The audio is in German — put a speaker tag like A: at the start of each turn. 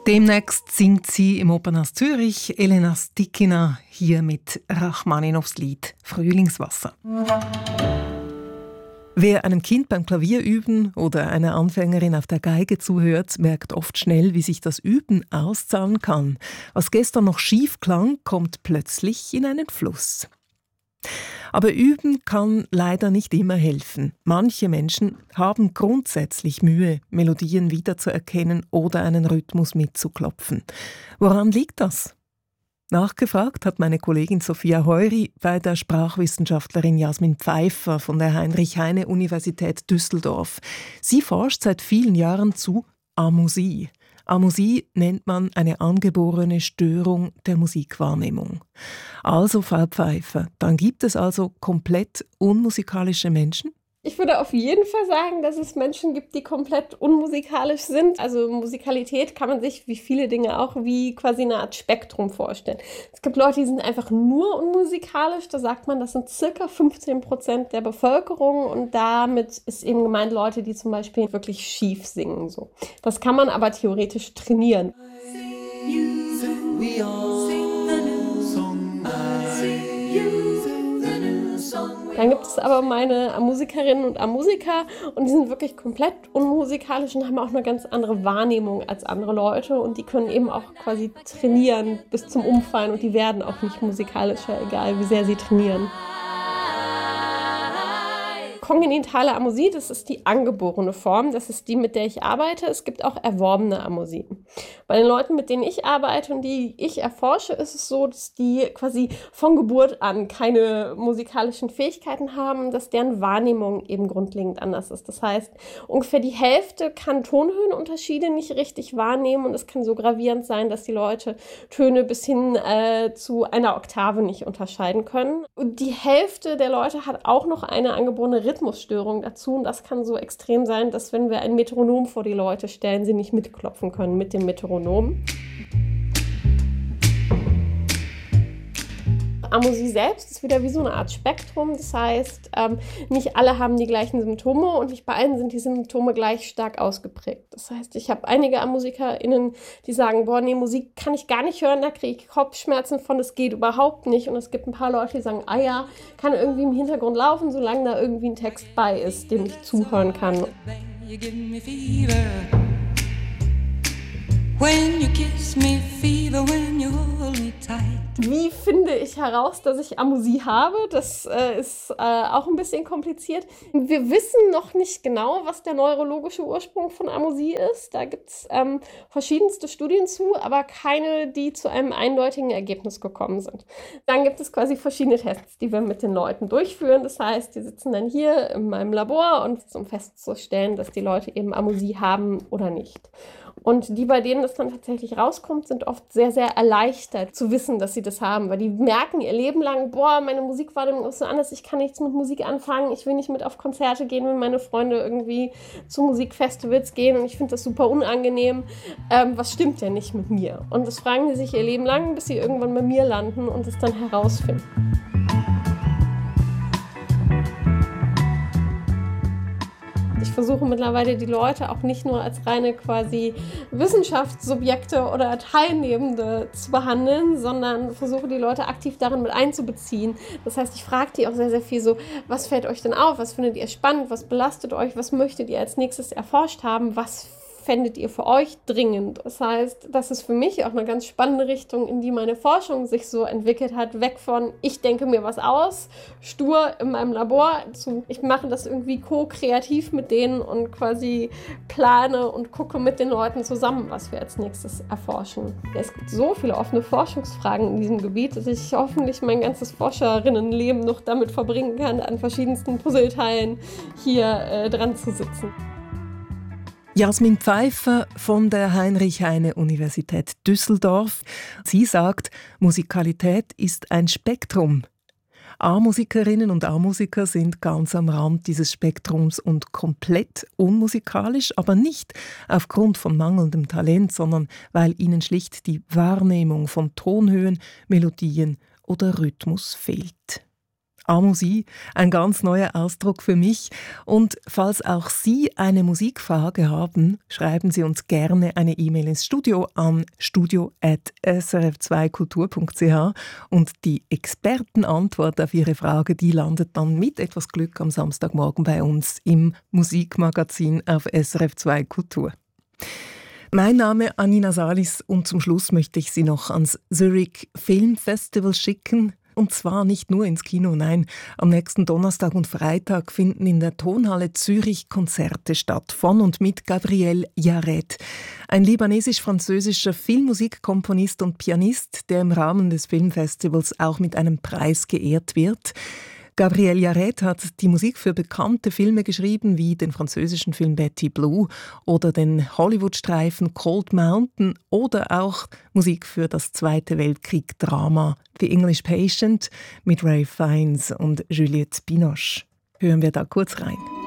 A: Demnächst singt sie im Opernhaus Zürich Elena Stikina hier mit Rachmaninows Lied Frühlingswasser. Wer einem Kind beim Klavier üben oder einer Anfängerin auf der Geige zuhört, merkt oft schnell, wie sich das Üben auszahlen kann. Was gestern noch schief klang, kommt plötzlich in einen Fluss. Aber Üben kann leider nicht immer helfen. Manche Menschen haben grundsätzlich Mühe, Melodien wiederzuerkennen oder einen Rhythmus mitzuklopfen. Woran liegt das? Nachgefragt hat meine Kollegin Sophia Heury bei der Sprachwissenschaftlerin Jasmin Pfeiffer von der Heinrich-Heine-Universität Düsseldorf. Sie forscht seit vielen Jahren zu Amusie. Amusie nennt man eine angeborene Störung der Musikwahrnehmung. Also, Frau Pfeiffer, dann gibt es also komplett unmusikalische Menschen?
B: Ich würde auf jeden Fall sagen, dass es Menschen gibt, die komplett unmusikalisch sind. Also Musikalität kann man sich, wie viele Dinge auch, wie quasi eine Art Spektrum vorstellen. Es gibt Leute, die sind einfach nur unmusikalisch. Da sagt man, das sind circa 15% der Bevölkerung. Und damit ist eben gemeint Leute, die zum Beispiel wirklich schief singen. So. Das kann man aber theoretisch trainieren. Dann gibt es aber meine Musikerinnen und Musiker und die sind wirklich komplett unmusikalisch und haben auch eine ganz andere Wahrnehmung als andere Leute und die können eben auch quasi trainieren bis zum Umfallen und die werden auch nicht musikalischer, egal wie sehr sie trainieren. Kongenitale Amusie, das ist die angeborene Form, das ist die, mit der ich arbeite. Es gibt auch erworbene Amusie. Bei den Leuten, mit denen ich arbeite und die ich erforsche, ist es so, dass die quasi von Geburt an keine musikalischen Fähigkeiten haben, dass deren Wahrnehmung eben grundlegend anders ist. Das heißt, ungefähr die Hälfte kann Tonhöhenunterschiede nicht richtig wahrnehmen und es kann so gravierend sein, dass die Leute Töne bis hin zu einer Oktave nicht unterscheiden können. Und die Hälfte der Leute hat auch noch eine angeborene Rhythmusstörung dazu und das kann so extrem sein, dass wenn wir ein Metronom vor die Leute stellen, sie nicht mitklopfen können mit dem Metronom. Amusie selbst ist wieder wie so eine Art Spektrum, das heißt, nicht alle haben die gleichen Symptome und nicht bei allen sind die Symptome gleich stark ausgeprägt. Das heißt, ich habe einige AmusikerInnen, die sagen, boah, nee, Musik kann ich gar nicht hören, da kriege ich Kopfschmerzen von, das geht überhaupt nicht. Und es gibt ein paar Leute, die sagen, ah ja, kann irgendwie im Hintergrund laufen, solange da irgendwie ein Text bei ist, dem ich zuhören kann. When you kiss me, fever, when you hold me tight. Wie finde ich heraus, dass ich Amusie habe? Das ist auch ein bisschen kompliziert. Wir wissen noch nicht genau, was der neurologische Ursprung von Amusie ist. Da gibt es verschiedenste Studien zu, aber keine, die zu einem eindeutigen Ergebnis gekommen sind. Dann gibt es quasi verschiedene Tests, die wir mit den Leuten durchführen. Das heißt, die sitzen dann hier in meinem Labor und um festzustellen, dass die Leute eben Amusie haben oder nicht. Und die, bei denen das dann tatsächlich rauskommt, sind oft sehr, sehr erleichtert zu wissen, dass sie das haben. Weil die merken ihr Leben lang, boah, meine Musikwahrnehmung ist so anders, ich kann nichts mit Musik anfangen, ich will nicht mit auf Konzerte gehen, wenn meine Freunde irgendwie zu Musikfestivals gehen und ich finde das super unangenehm. Was stimmt denn nicht mit mir? Und das fragen die sich ihr Leben lang, bis sie irgendwann bei mir landen und es dann herausfinden. Ich versuche mittlerweile die Leute auch nicht nur als reine quasi Wissenschaftssubjekte oder Teilnehmende zu behandeln, sondern versuche die Leute aktiv darin mit einzubeziehen. Das heißt, ich frage die auch sehr, sehr viel so, was fällt euch denn auf, was findet ihr spannend, was belastet euch, was möchtet ihr als nächstes erforscht haben, was fändet ihr für euch dringend? Das heißt, das ist für mich auch eine ganz spannende Richtung, in die meine Forschung sich so entwickelt hat, weg von ich denke mir was aus, stur in meinem Labor, zu ich mache das irgendwie ko-kreativ mit denen und quasi plane und gucke mit den Leuten zusammen, was wir als nächstes erforschen. Es gibt so viele offene Forschungsfragen in diesem Gebiet, dass ich hoffentlich mein ganzes Forscherinnenleben noch damit verbringen kann, an verschiedensten Puzzleteilen hier dran zu sitzen.
A: Jasmin Pfeiffer von der Heinrich-Heine-Universität Düsseldorf. Sie sagt, Musikalität ist ein Spektrum. A-Musikerinnen und A-Musiker sind ganz am Rand dieses Spektrums und komplett unmusikalisch, aber nicht aufgrund von mangelndem Talent, sondern weil ihnen schlicht die Wahrnehmung von Tonhöhen, Melodien oder Rhythmus fehlt. Amusie, ein ganz neuer Ausdruck für mich. Und falls auch Sie eine Musikfrage haben, schreiben Sie uns gerne eine E-Mail ins Studio an studio@srf2kultur.ch und die Expertenantwort auf Ihre Frage, die landet dann mit etwas Glück am Samstagmorgen bei uns im Musikmagazin auf SRF 2 Kultur. Mein Name Anina Salis und zum Schluss möchte ich Sie noch ans Zurich Film Festival schicken. Und zwar nicht nur ins Kino, nein. Am nächsten Donnerstag und Freitag finden in der Tonhalle Zürich Konzerte statt von und mit Gabriel Yared, ein libanesisch-französischer Filmmusikkomponist und Pianist, der im Rahmen des Filmfestivals auch mit einem Preis geehrt wird. Gabriel Yared hat die Musik für bekannte Filme geschrieben, wie den französischen Film Betty Blue oder den Hollywood-Streifen Cold Mountain oder auch Musik für das Zweite Weltkrieg-Drama The English Patient mit Ralph Fiennes und Juliette Binoche. Hören wir da kurz rein.